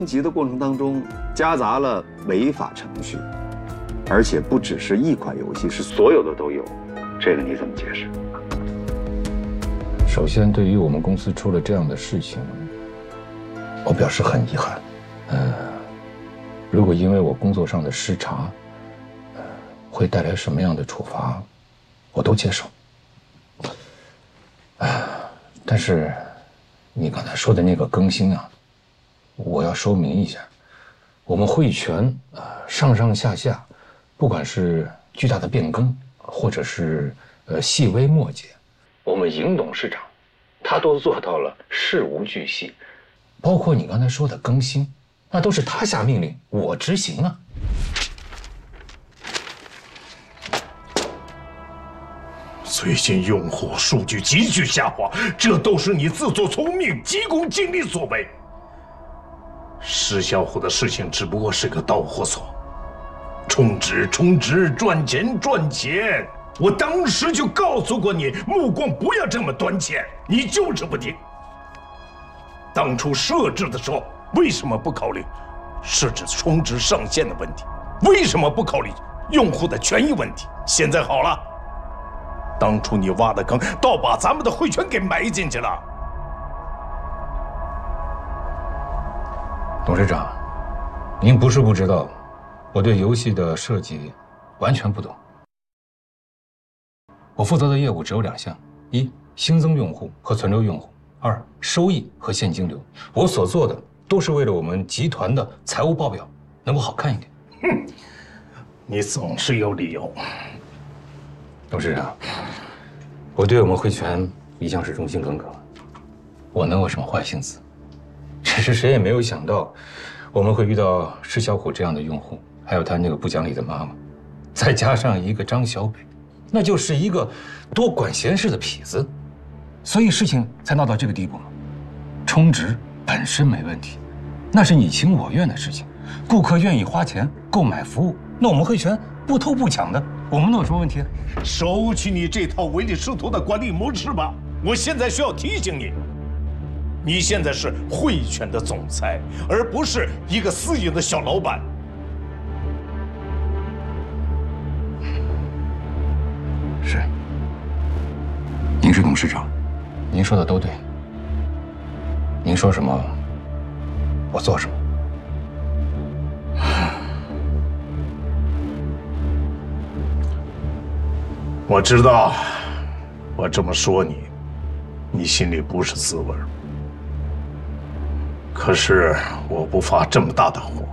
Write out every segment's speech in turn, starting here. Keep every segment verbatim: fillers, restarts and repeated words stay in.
升级的过程当中夹杂了违法程序，而且不只是一款游戏，是所有的都有，这个你怎么解释？ 首先，对于我们公司出了这样的事情，我表示很遗憾。呃，如果因为我工作上的失察，呃，会带来什么样的处罚，我都接受。啊，但是你刚才说的那个更新啊，我要说明一下，我们汇泉啊、呃、上上下下，不管是巨大的变更，或者是呃细微末节，我们尹董事长他都做到了事无巨细，包括你刚才说的更新，那都是他下命令，我执行啊。 最近用户数据急剧下滑，这都是你自作聪明、急功近利所为。石小虎的事情只不过是个导火索，充值、充值，赚钱、赚钱。我当时就告诉过你，目光不要这么短浅，你就是不听。当初设置的时候，为什么不考虑设置充值上限的问题？为什么不考虑用户的权益问题？现在好了。当初你挖的坑，倒把咱们的汇权给埋进去了。 董事长，您不是不知道，我对游戏的设计完全不懂。我负责的业务只有两项：一，新增用户和存留用户；二，收益和现金流。我所做的都是为了我们集团的财务报表能够好看一点。 哼，你总是有理由。 董事长，我对我们汇泉一向是忠心耿耿，我能有什么坏心思？只是谁也没有想到，我们会遇到石小虎这样的用户，还有他那个不讲理的妈妈，再加上一个张小北，那就是一个多管闲事的痞子，所以事情才闹到这个地步嘛。充值本身没问题，那是你情我愿的事情，顾客愿意花钱购买服务，那我们汇泉不偷不抢的，我们能有什么问题？ 收起你这套唯利是图的管理模式吧！我现在需要提醒你，你现在是汇泉的总裁，而不是一个私营的小老板。 是，您是董事长，您说的都对。您说什么，我做什么。 我知道，我这么说你，你心里不是滋味。可是我不发这么大的火，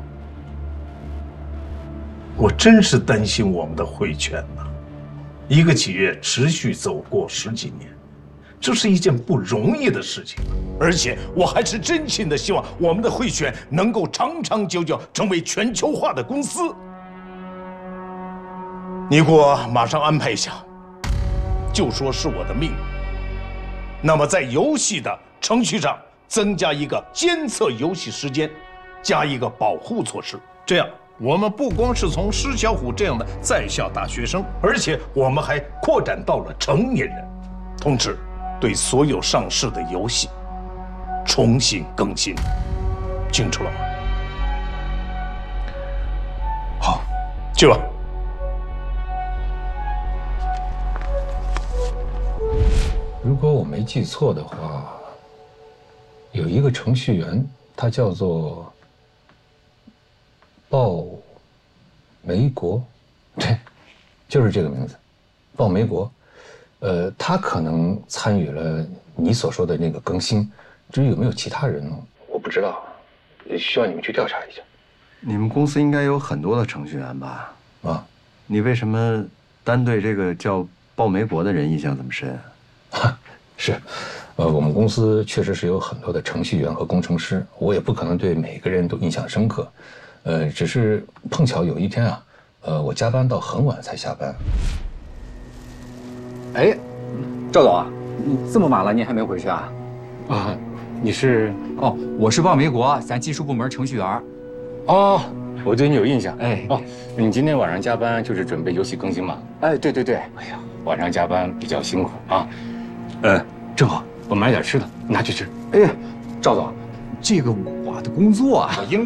我真是担心我们的汇泉呐。一个企业持续走过十几年，这是一件不容易的事情，而且我还是真心的希望我们的汇泉能够长长久久成为全球化的公司。你给我马上安排一下。就说是我的命令。那么在游戏的程序上增加一个监测游戏时间，加一个保护措施，这样我们不光是从施小虎这样的在校大学生，而且我们还扩展到了成年人。同时，对所有上市的游戏重新更新，清楚了吗？ 好， 去吧。 如果我没记错的话，有一个程序员，他叫做鲍梅国，对，就是这个名字，鲍梅国。呃，他可能参与了你所说的那个更新，至于有没有其他人呢，我不知道，需要你们去调查一下。 你们公司应该有很多的程序员吧？ 啊， 你为什么单对这个叫鲍梅国的人印象这么深啊？ 是，呃，我们公司确实是有很多的程序员和工程师，我也不可能对每个人都印象深刻，呃，只是碰巧有一天啊，呃，我加班到很晚才下班。 哎，赵总啊，你这么晚了，你还没回去啊？ 啊，你是？ 哦，我是鲍梅国，咱技术部门程序员。 哦，我对你有印象。 哎， 哦，你今天晚上加班就是准备游戏更新吗？ 哎，对对对。 哎呀，晚上加班比较辛苦啊。呃，正好我买点吃的，拿去吃。 哎，赵总，这个我的工作啊， 我应。